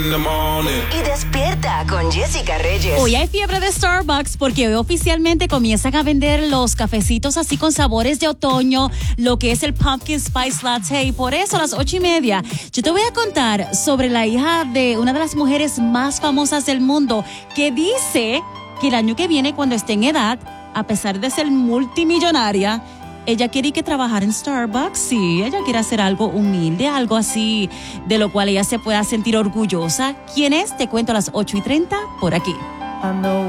Y despierta con Jessica Reyes. Hoy hay fiebre de Starbucks porque hoy oficialmente comienzan a vender los cafecitos así con sabores de otoño, lo que es el Pumpkin Spice Latte. Y por eso a las 8:30 yo te voy a contar sobre la hija de una de las mujeres más famosas del mundo que dice que el año que viene, cuando esté en edad, a pesar de ser multimillonaria, ella quiere que trabajar en Starbucks. Sí, ella quiere hacer algo humilde, algo así de lo cual ella se pueda sentir orgullosa. ¿Quién es? Te cuento a las 8:30 por aquí. I know